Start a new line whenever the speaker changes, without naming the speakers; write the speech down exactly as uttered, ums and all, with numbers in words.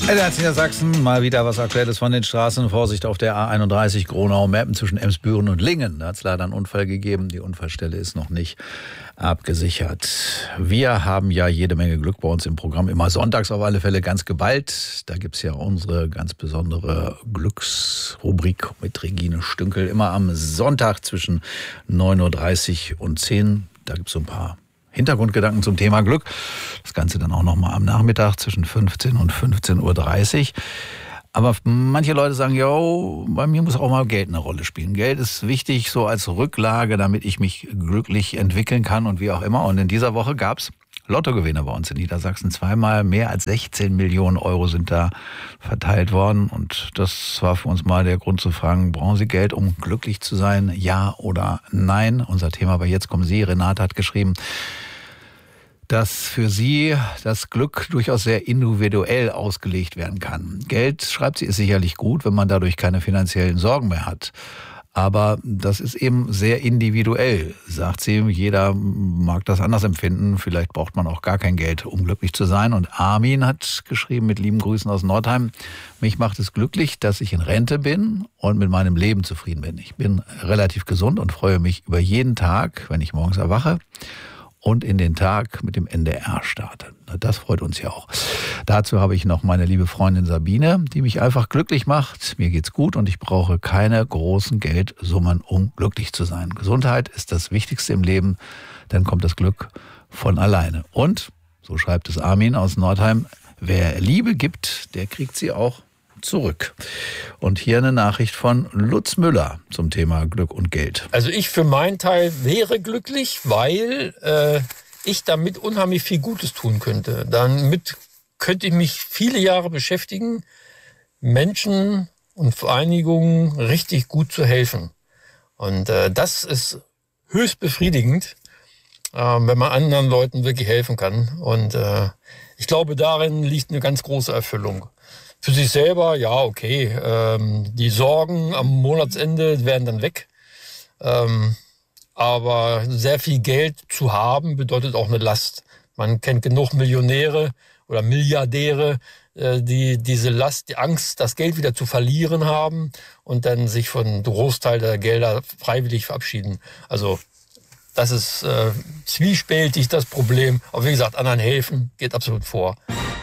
L R Sachsen, mal wieder was Aktuelles von den Straßen. Vorsicht auf der A einunddreißig Gronau-Meppen zwischen Emsbüren und Lingen. Da hat es leider einen Unfall gegeben. Die Unfallstelle ist noch nicht abgesichert. Wir haben ja jede Menge Glück bei uns im Programm. Immer sonntags auf alle Fälle ganz geballt. Da gibt es ja unsere ganz besondere Glücksrubrik mit Regine Stünkel. Immer am Sonntag zwischen neun Uhr dreißig und zehn. Da gibt es so ein paar Hintergrundgedanken zum Thema Glück. Das Ganze dann auch nochmal am Nachmittag zwischen fünfzehn und fünfzehn Uhr dreißig. Aber manche Leute sagen, jo, bei mir muss auch mal Geld eine Rolle spielen. Geld ist wichtig so als Rücklage, damit ich mich glücklich entwickeln kann und wie auch immer. Und in dieser Woche gab's Lottogewinne bei uns in Niedersachsen. Zweimal mehr als sechzehn Millionen Euro sind da verteilt worden. Und das war für uns mal der Grund zu fragen, brauchen Sie Geld, um glücklich zu sein? Ja oder nein? Unser Thema bei Jetzt kommen Sie. Renate hat geschrieben, dass für sie das Glück durchaus sehr individuell ausgelegt werden kann. Geld, schreibt sie, ist sicherlich gut, wenn man dadurch keine finanziellen Sorgen mehr hat. Aber das ist eben sehr individuell, sagt sie. Jeder mag das anders empfinden. Vielleicht braucht man auch gar kein Geld, um glücklich zu sein. Und Armin hat geschrieben, mit lieben Grüßen aus Nordheim, mich macht es glücklich, dass ich in Rente bin und mit meinem Leben zufrieden bin. Ich bin relativ gesund und freue mich über jeden Tag, wenn ich morgens erwache und in den Tag mit dem N D R starte. Das freut uns ja auch. Dazu habe ich noch meine liebe Freundin Sabine, die mich einfach glücklich macht. Mir geht's gut und ich brauche keine großen Geldsummen, um glücklich zu sein. Gesundheit ist das Wichtigste im Leben, dann kommt das Glück von alleine. Und, so schreibt es Armin aus Nordheim, wer Liebe gibt, der kriegt sie auch zurück. Und hier eine Nachricht von Lutz Müller zum Thema Glück und Geld.
Also ich für meinen Teil wäre glücklich, weil äh, ich damit unheimlich viel Gutes tun könnte. Damit könnte ich mich viele Jahre beschäftigen, Menschen und Vereinigungen richtig gut zu helfen. Und äh, das ist höchst befriedigend, äh, wenn man anderen Leuten wirklich helfen kann. Und äh, ich glaube, darin liegt eine ganz große Erfüllung. Für sich selber, ja, okay. Ähm, die Sorgen am Monatsende werden dann weg. Ähm, aber sehr viel Geld zu haben, bedeutet auch eine Last. Man kennt genug Millionäre oder Milliardäre, äh, die diese Last, die Angst, das Geld wieder zu verlieren haben und dann sich von einem Großteil der Gelder freiwillig verabschieden. Also das ist äh, zwiespältig, das Problem. Aber wie gesagt, anderen helfen geht absolut vor.